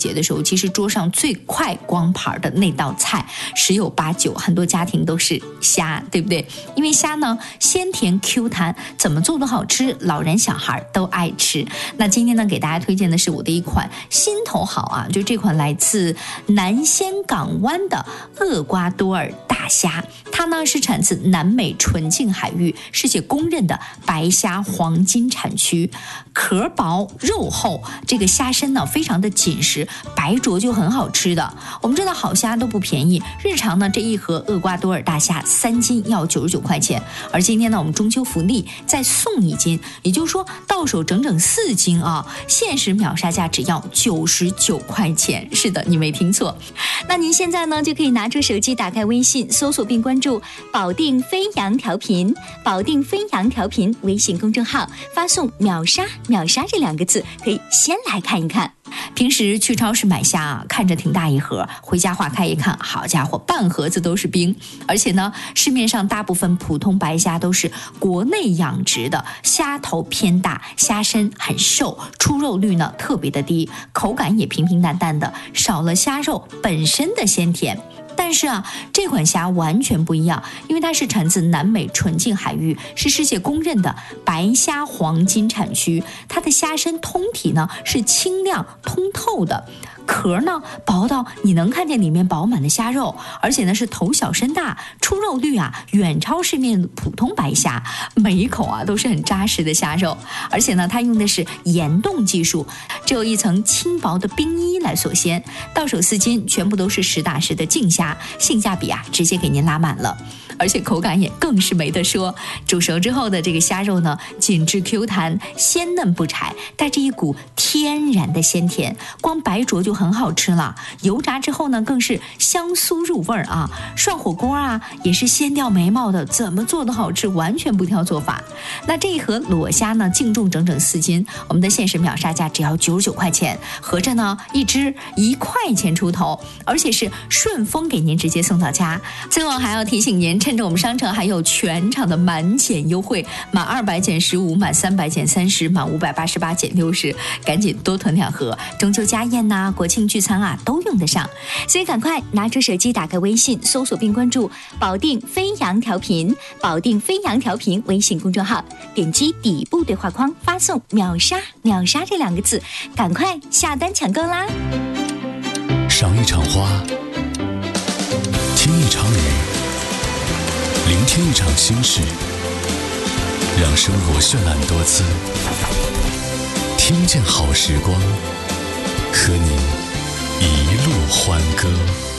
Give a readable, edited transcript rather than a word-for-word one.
节的时候，其实桌上最快光盘的那道菜十有八九，很多家庭都是虾，对不对？因为虾呢鲜甜 Q 弹，怎么做都好吃，老人小孩都爱吃。那今天呢给大家推荐的是我的一款心头好啊，就这款来自南仙港湾的厄瓜多尔大虾，它呢是产自南美纯净海域，世界公认的白虾黄金产区，壳薄肉厚，这个虾身呢非常的紧实，白灼就很好吃的。我们知道好虾都不便宜，日常呢这一盒厄瓜多尔大虾3斤要99块钱，而今天呢我们中秋福利再送1斤，也就是说到手整整4斤啊，限时秒杀价只要99块钱。是的，你没听错。 那您现在呢就可以拿出手机，打开微信，搜索并关注保定飞扬调频，保定飞扬调频微信公众号，发送秒杀秒杀这2个字，可以先来看一看。 平时去超市买虾啊，看着挺大一盒，回家划开一看，好家伙，半盒子都是冰。而且呢，市面上大部分普通白虾都是国内养殖的，虾头偏大，虾身很瘦，出肉率呢特别的低，口感也平平淡淡的，少了虾肉本身的鲜甜。但是啊，这款虾完全不一样，因为它是产自南美纯净海域，是世界公认的白虾黄金产区。它的虾身通体呢是清亮通透的，壳呢薄到你能看见里面饱满的虾肉，而且呢是头小身大，出肉率啊远超市面的普通白虾，每一口啊都是很扎实的虾肉。而且呢它用的是盐冻技术，只有一层轻薄的冰衣来锁鲜，到手4斤全部都是实打实的净虾，性价比啊直接给您拉满了，而且口感也更是没得说。煮熟之后的这个虾肉呢，紧致 Q 弹，鲜嫩不柴，带着一股天然的鲜甜，光白灼就很好吃了。油炸之后呢，更是香酥入味啊。涮火锅啊，也是鲜掉眉毛的，怎么做都好吃，完全不挑做法。那这一盒裸虾呢，净重整整4斤，我们的限时秒杀价只要99块钱，合着呢一只1块钱出头，而且是顺丰给您直接送到家。最后还要提醒您，趁着我们商城还有全场的满减优惠，满200减15，满300减30，满588减60，赶紧多囤2盒，中秋家宴呐、国庆聚餐啊都用得上。 所以赶快拿出手机，打开微信，搜索并关注保定飞扬调频，保定飞扬调频微信公众号，点击底部对话框，发送秒杀秒杀这2个字，赶快下单抢购啦！ 赏一场花，听一场雨，聆听一场心事，让生活绚烂多姿，听见好时光，和你一路欢歌。